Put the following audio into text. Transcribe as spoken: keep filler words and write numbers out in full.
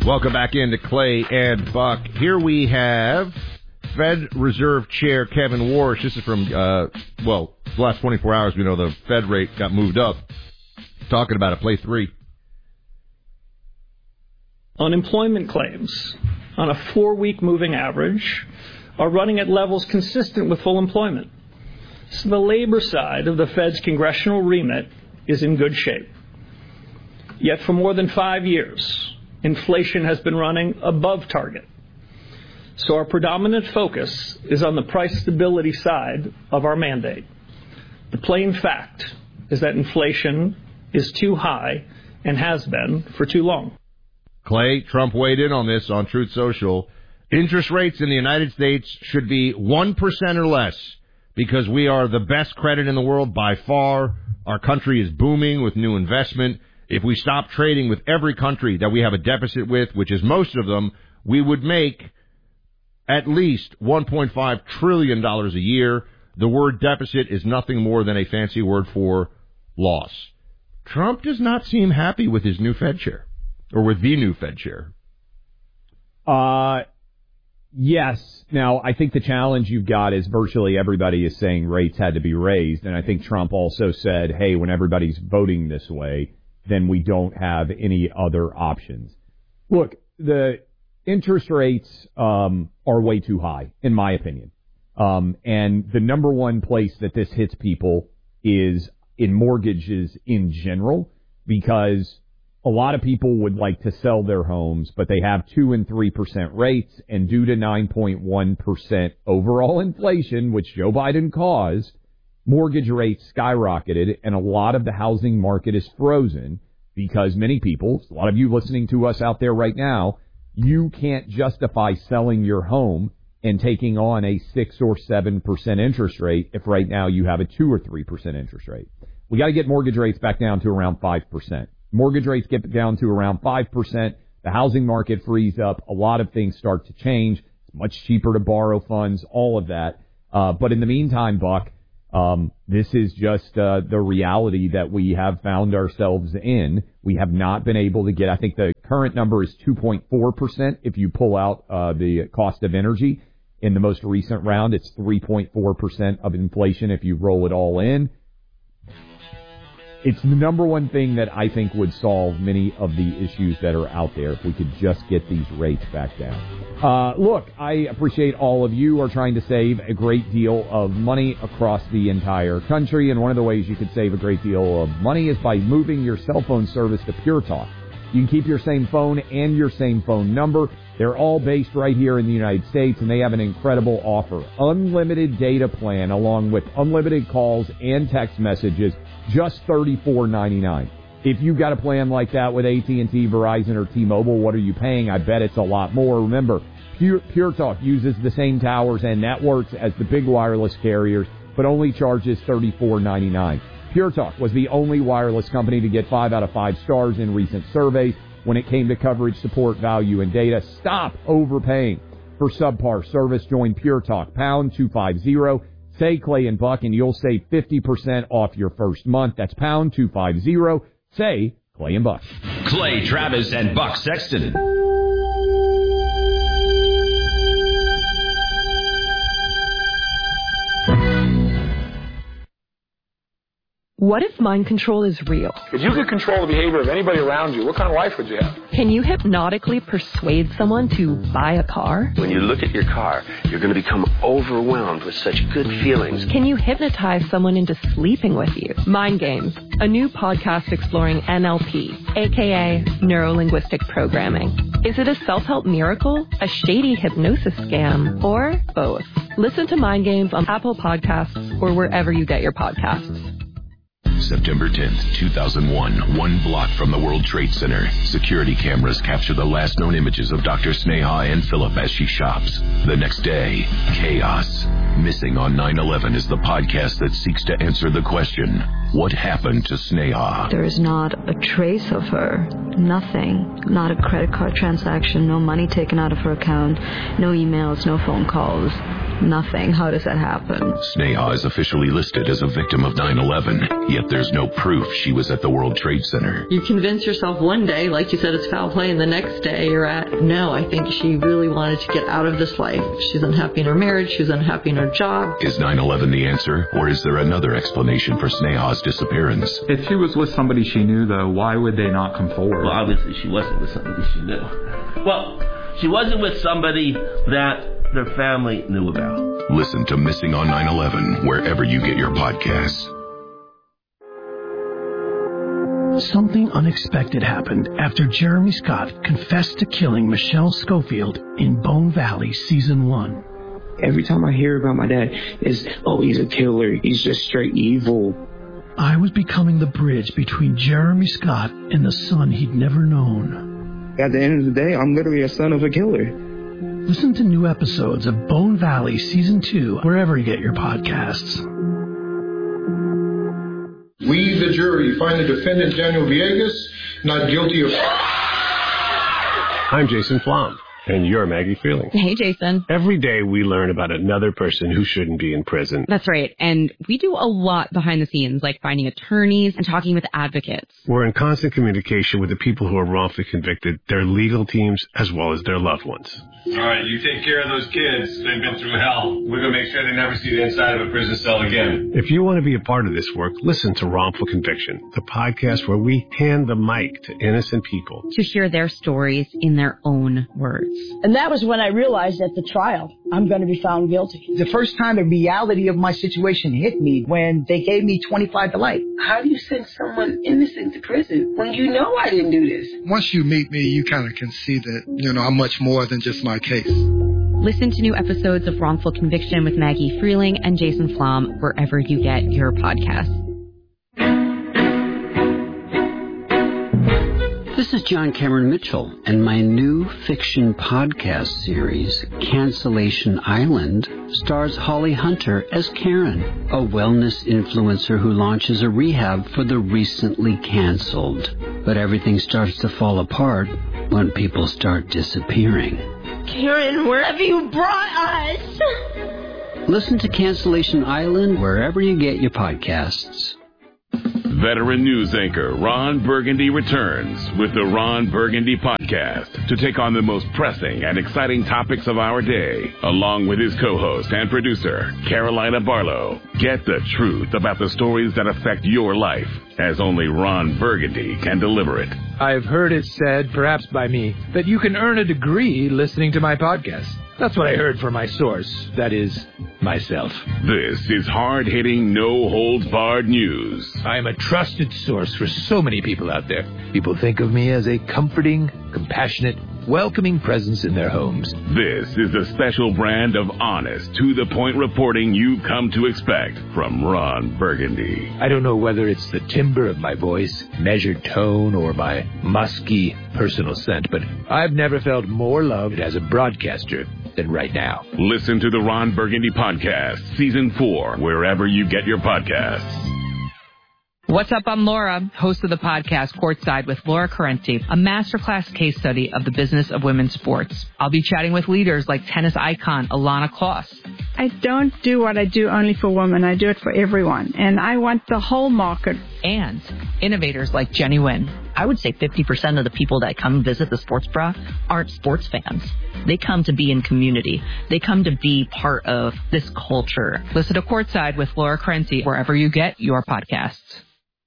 Welcome back into Clay and Buck. Here we have Fed Reserve Chair Kevin Warsh. This is from, uh, well, the last twenty-four hours, we know the Fed rate got moved up. Talking about it. Play three. Unemployment claims on a four-week moving average are running at levels consistent with full employment. So the labor side of the Fed's congressional remit is in good shape. Yet for more than five years, inflation has been running above target. So our predominant focus is on the price stability side of our mandate. The plain fact is that inflation is too high and has been for too long. Clay, Trump weighed in on this on Truth Social. Interest rates in the United States should be one percent or less because we are the best credit in the world by far. Our country is booming with new investment. If we stop trading with every country that we have a deficit with, which is most of them, we would make at least one point five trillion dollars a year. The word deficit is nothing more than a fancy word for loss. Trump does not seem happy with his new Fed chair, or with the new Fed chair. Uh, yes. Now, I think the challenge you've got is virtually everybody is saying rates had to be raised, and I think Trump also said, hey, when everybody's voting this way, then we don't have any other options. Look, the interest rates um, are way too high, in my opinion. Um, and the number one place that this hits people is in mortgages in general, because a lot of people would like to sell their homes, but they have two and three percent rates, and due to nine point one percent overall inflation, which Joe Biden caused, mortgage rates skyrocketed, and a lot of the housing market is frozen because many people, a lot of you listening to us out there right now, you can't justify selling your home and taking on a six or seven percent interest rate if right now you have a two or three percent interest rate. We got to get mortgage rates back down to around five percent. Mortgage rates get down to around five percent. The housing market frees up. A lot of things start to change. It's much cheaper to borrow funds, all of that. Uh, but in the meantime, Buck, Um, this is just uh, the reality that we have found ourselves in. We have not been able to get, I think the current number is two point four percent if you pull out uh, the cost of energy. In the most recent round, it's three point four percent of inflation if you roll it all in. It's the number one thing that I think would solve many of the issues that are out there if we could just get these rates back down. Uh, look, I appreciate all of you are trying to save a great deal of money across the entire country, and one of the ways you could save a great deal of money is by moving your cell phone service to Pure Talk. You can keep your same phone and your same phone number. They're all based right here in the United States, and they have an incredible offer. Unlimited data plan along with unlimited calls and text messages, just thirty-four ninety-nine. If you've got a plan like that with A T and T, Verizon, or T-Mobile, what are you paying? I bet it's a lot more. Remember, Pure, Pure Talk uses the same towers and networks as the big wireless carriers, but only charges thirty-four ninety-nine. Pure Talk was the only wireless company to get five out of five stars in recent surveys when it came to coverage, support, value, and data. Stop overpaying for subpar service. Join Pure Talk, pound two fifty. Say Clay and Buck, and you'll save fifty percent off your first month. That's pound two fifty. Say Clay and Buck. Clay Travis and Buck Sexton. What if mind control is real? If you could control the behavior of anybody around you, what kind of life would you have? Can you hypnotically persuade someone to buy a car? When you look at your car, you're going to become overwhelmed with such good feelings. Can you hypnotize someone into sleeping with you? Mind Games, a new podcast exploring N L P, aka Neuro-Linguistic Programming. Is it a self-help miracle, a shady hypnosis scam, or both? Listen to Mind Games on Apple Podcasts or wherever you get your podcasts. September tenth, two thousand one, one block from the World Trade Center. Security cameras capture the last known images of Doctor Sneha and Philip as she shops. The next day, chaos. Missing on nine eleven is the podcast that seeks to answer the question, what happened to Sneha? There is not a trace of her. Nothing. Not a credit card transaction, no money taken out of her account, no emails, no phone calls. Nothing. How does that happen? Sneha is officially listed as a victim of nine eleven, yet there's no proof she was at the World Trade Center. You convince yourself one day, like you said, it's foul play, and the next day you're at, no, I think she really wanted to get out of this life. She's unhappy in her marriage, she's unhappy in her job. Is nine eleven the answer, or is there another explanation for Sneha's disappearance? If she was with somebody she knew, though, why would they not come forward? Well, obviously she wasn't with somebody she knew. Well, she wasn't with somebody that their family knew about. Listen to Missing on nine eleven wherever you get your podcasts. Something unexpected happened after Jeremy Scott confessed to killing Michelle Schofield in Bone Valley Season one. Every time I hear about my dad, it's, oh, he's a killer. He's just straight evil. I was becoming the bridge between Jeremy Scott and the son he'd never known. At the end of the day, I'm literally a son of a killer. Listen to new episodes of Bone Valley Season two wherever you get your podcasts. We, the jury, find the defendant, Daniel Villegas, not guilty of... I'm Jason Flom, and you're Maggie Freeling. Hey, Jason. Every day we learn about another person who shouldn't be in prison. That's right. And we do a lot behind the scenes, like finding attorneys and talking with advocates. We're in constant communication with the people who are wrongfully convicted, their legal teams, as well as their loved ones. All right, you take care of those kids. They've been through hell. We're going to make sure they never see the inside of a prison cell again. If you want to be a part of this work, listen to Wrongful Conviction, the podcast where we hand the mic to innocent people to hear their stories in their own words. And that was when I realized at the trial, I'm going to be found guilty. The first time the reality of my situation hit me when they gave me twenty-five to life. How do you send someone innocent to prison when you know I didn't do this? Once you meet me, you kind of can see that, you know, I'm much more than just my case. Listen to new episodes of Wrongful Conviction with Maggie Freeling and Jason Flom wherever you get your podcasts. This is John Cameron Mitchell, and my new fiction podcast series, Cancellation Island, stars Holly Hunter as Karen, a wellness influencer who launches a rehab for the recently canceled. But everything starts to fall apart when people start disappearing. Karen, where have you brought us? Listen to Cancellation Island wherever you get your podcasts. Veteran news anchor Ron Burgundy returns with the Ron Burgundy Podcast to take on the most pressing and exciting topics of our day, along with his co-host and producer, Carolina Barlow. Get the truth about the stories that affect your life, as only Ron Burgundy can deliver it. I've heard it said, perhaps by me, that you can earn a degree listening to my podcast. That's what I heard from my source. That is, myself. This is hard-hitting, no-holds-barred news. I am a trusted source for so many people out there. People think of me as a comforting, compassionate, welcoming presence in their homes. This is the special brand of honest, to-the-point reporting you've come to expect from Ron Burgundy. I don't know whether it's the timbre of my voice, measured tone, or my musky personal scent, but I've never felt more loved as a broadcaster than right now. Listen to the Ron Burgundy Podcast, Season four, wherever you get your podcasts. What's up? I'm Laura, host of the podcast Courtside with Laura Correnti, a masterclass case study of the business of women's sports. I'll be chatting with leaders like tennis icon Alana Kloss. I don't do what I do only for women. I do it for everyone. And I want the whole market. And innovators like Jenny Wynn. I would say fifty percent of the people that come visit the Sports Bra aren't sports fans. They come to be in community. They come to be part of this culture. Listen to Courtside with Laura Correnti wherever you get your podcasts.